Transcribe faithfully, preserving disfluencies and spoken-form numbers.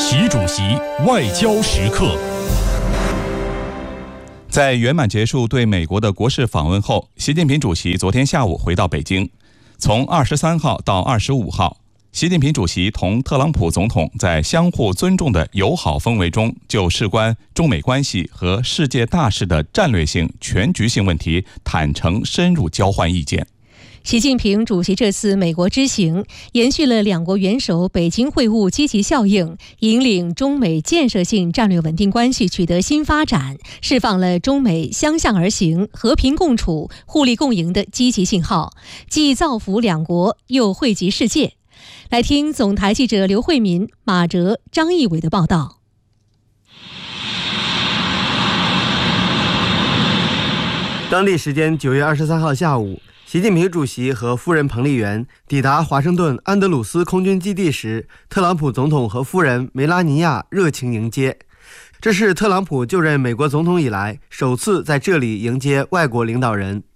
习主席外交时刻。在圆满结束对美国的国事访问后，习近平主席昨天下午回到北京。从二十三号到二十五号，习近平主席同特朗普总统在相互尊重的友好氛围中，就事关中美关系和世界大事的战略性、全局性问题坦诚深入交换意见。 习近平主席这次美国之行延续了两国元首北京会晤积极效应，引领中美建设性战略稳定关系取得新发展，释放了中美相向而行、和平共处、互利共赢的积极信号，既造福两国，又惠及世界。来听总台记者刘慧民、马哲、张义伟的报道。 当地时间九月二十三号下午，习近平主席和夫人彭丽媛抵达华盛顿安德鲁斯空军基地时，特朗普总统和夫人梅拉尼亚热情迎接。这是特朗普就任美国总统以来首次在这里迎接外国领导人。